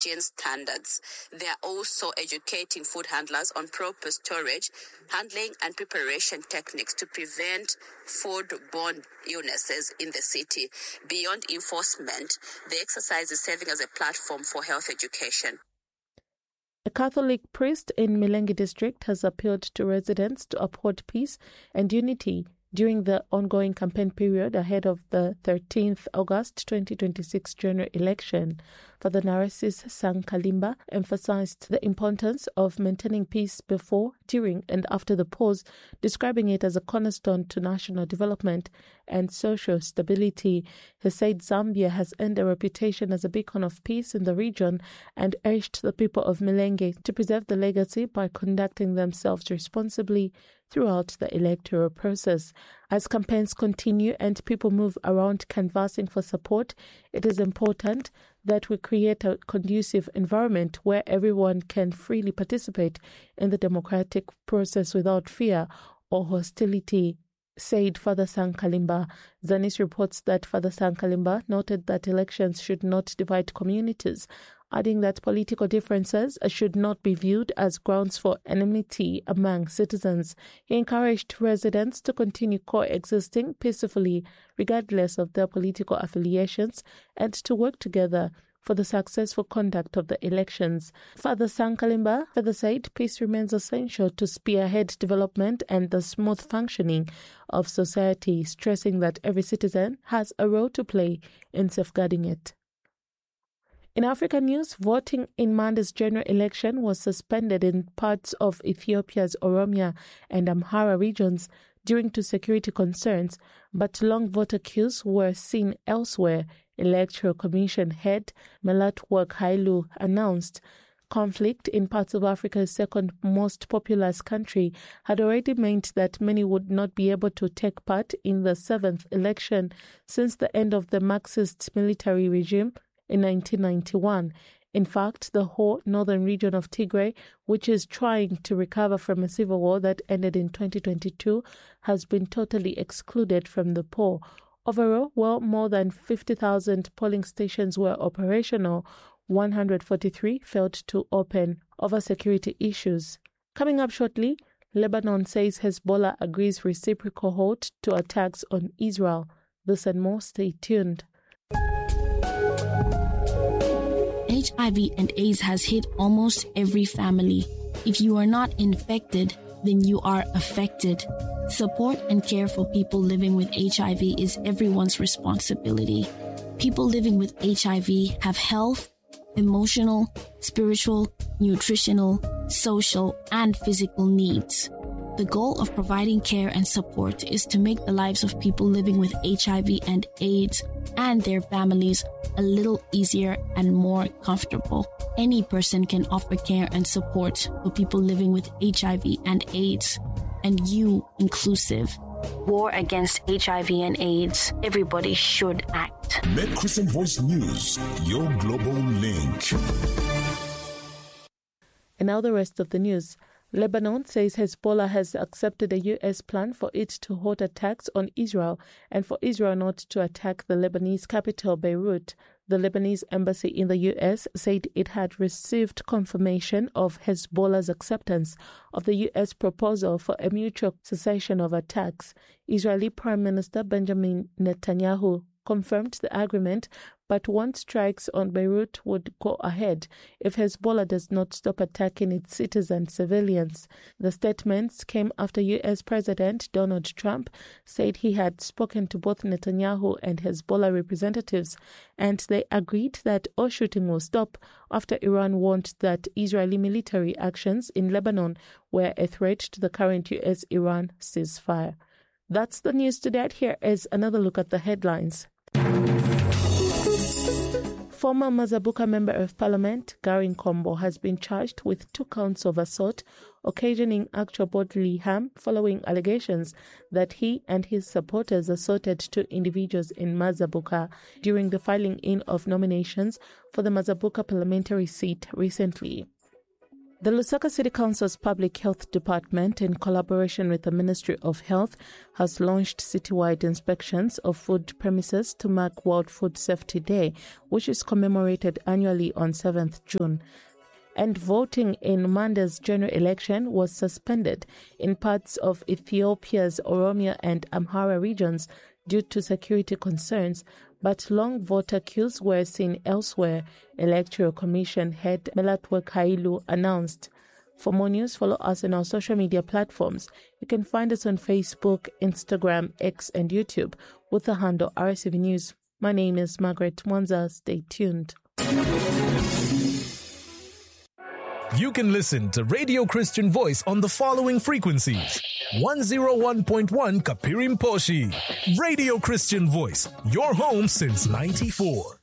hygiene standards. They are also educating food handlers on proper storage, handling and preparation techniques to prevent foodborne illnesses in the city. Beyond enforcement, the exercise is serving as a platform for health education. A Catholic priest in Milengi district has appealed to residents to uphold peace and unity during the ongoing campaign period ahead of the 13th August 2026 general election. Father Narcissus Sankalimba emphasized the importance of maintaining peace before, during and after the pause, describing it as a cornerstone to national development and social stability. He said Zambia has earned a reputation as a beacon of peace in the region and urged the people of Milengi to preserve the legacy by conducting themselves responsibly throughout the electoral process. As campaigns continue and people move around canvassing for support, it is important that we create a conducive environment where everyone can freely participate in the democratic process without fear or hostility, said Father Sankalimba. Zanis reports that Father Sankalimba noted that elections should not divide communities, adding that political differences should not be viewed as grounds for enmity among citizens. He encouraged residents to continue coexisting peacefully regardless of their political affiliations and to work together for the successful conduct of the elections. Father Sankalimba further said peace remains essential to spearhead development and the smooth functioning of society, stressing that every citizen has a role to play in safeguarding it. In African news, voting in Monday's general election was suspended in parts of Ethiopia's Oromia and Amhara regions due to security concerns, but long voter queues were seen elsewhere, Electoral Commission head Melatwa Hailu announced. Conflict in parts of Africa's second most populous country had already meant that many would not be able to take part in the seventh election since the end of the Marxist military regime in 1991. In fact, the whole northern region of Tigray, which is trying to recover from a civil war that ended in 2022, has been totally excluded from the poll. Overall, well more than 50,000 polling stations were operational. 143 failed to open over security issues. Coming up shortly, Lebanon says Hezbollah agrees reciprocal halt to attacks on Israel. This and more, stay tuned. HIV and AIDS has hit almost every family. If you are not infected, then you are affected. Support and care for people living with HIV is everyone's responsibility. People living with HIV have health, emotional, spiritual, nutritional, social, and physical needs. The goal of providing care and support is to make the lives of people living with HIV and AIDS and their families a little easier and more comfortable. Any person can offer care and support for people living with HIV and AIDS, and you inclusive. War against HIV and AIDS. Everybody should act. Make Christian Voice News your global link. And now the rest of the news. Lebanon says Hezbollah has accepted a U.S. plan for it to halt attacks on Israel and for Israel not to attack the Lebanese capital, Beirut. The Lebanese embassy in the U.S. said it had received confirmation of Hezbollah's acceptance of the U.S. proposal for a mutual cessation of attacks. Israeli Prime Minister Benjamin Netanyahu confirmed the agreement, but warned strikes on Beirut would go ahead if Hezbollah does not stop attacking its cities and civilians. The statements came after U.S. President Donald Trump said he had spoken to both Netanyahu and Hezbollah representatives, and they agreed that all shooting will stop after Iran warned that Israeli military actions in Lebanon were a threat to the current U.S.-Iran ceasefire. That's the news today. Here is another look at the headlines. Former Mazabuka Member of Parliament, Gary Nkombo, has been charged with 2 counts of assault, occasioning actual bodily harm following allegations that he and his supporters assaulted 2 individuals in Mazabuka during the filing in of nominations for the Mazabuka parliamentary seat recently. The Lusaka City Council's Public Health Department, in collaboration with the Ministry of Health, has launched citywide inspections of food premises to mark World Food Safety Day, which is commemorated annually on 7th June. And voting in Monday's general election was suspended in parts of Ethiopia's Oromia and Amhara regions due to security concerns, but long voter queues were seen elsewhere, Electoral Commission head Melatwe Kailu announced. For more news, follow us on our social media platforms. You can find us on Facebook, Instagram, X, and YouTube with the handle RCV News. My name is Margaret Mwanza. Stay tuned. You can listen to Radio Christian Voice on the following frequencies. 101.1 Kapirim Poshi. Radio Christian Voice, your home since 94.